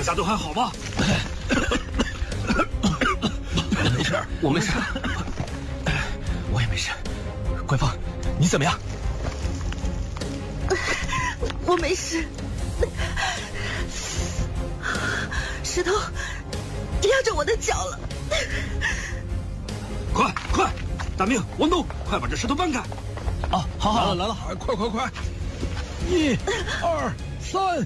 大家都还好吗？ 没事，我没事，我也没事。官方，你怎么样？ 我没事。石头压着我的脚了。 快，大明、王东，快把这石头搬开！ 啊，好， 来了，快！1、2、3，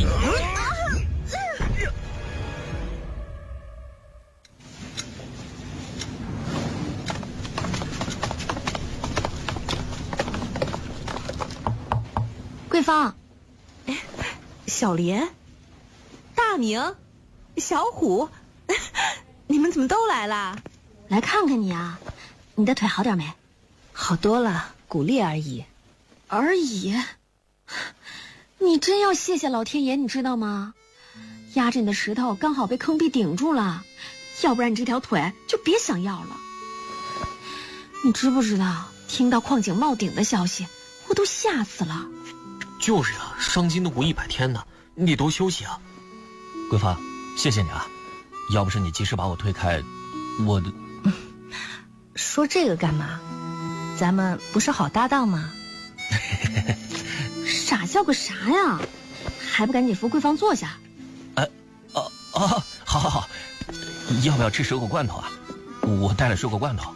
桂芳，小莲，大明，小虎，你们怎么都来啦？ 来看看你啊，你的腿好点没？ 好多了，骨裂而已。 而已？你真要谢谢老天爷，你知道吗？压着你的石头刚好被坑壁顶住了，要不然你这条腿就别想要了。你知不知道，听到矿井冒顶的消息，我都吓死了。 就是啊，伤筋动骨100天呢，你得多休息啊。桂芳，谢谢你啊，要不是你及时把我推开，我的…… 说这个干嘛？咱们不是好搭档吗？ 傻笑个啥呀？还不赶紧扶桂芳坐下？ 好，要不要吃水果罐头啊？我带了水果罐头。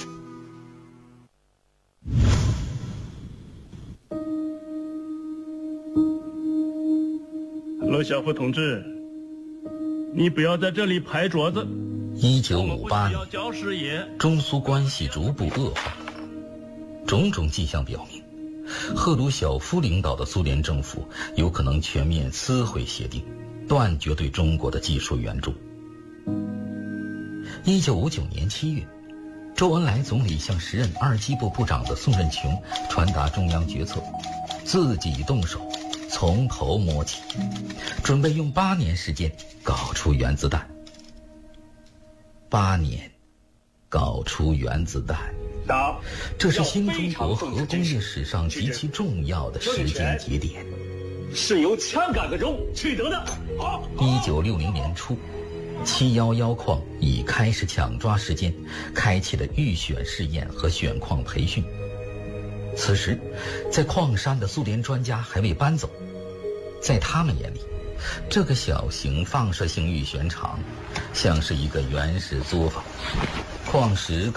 罗小虎同志，你不要在这里拍桌子。 1958年，中苏关系逐步恶化，种种迹象表明，赫鲁晓夫领导的苏联政府有可能全面撕毁协定，断绝对中国的技术援助。1959年7月，周恩来总理向时任二机部部长的宋任穷传达中央决策，自己动手，从头摸起，准备用8年时间搞出原子弹。8年，搞出原子弹，这是新中国核工业史上极其重要的时间节点， 是由枪杆子中取得的。 1960年初，711矿已开始抢抓时间，开启了预选试验和选矿培训。此时，在矿山的苏联专家还未搬走，在他们眼里，这个小型放射性预选场像是一个原始作坊，矿石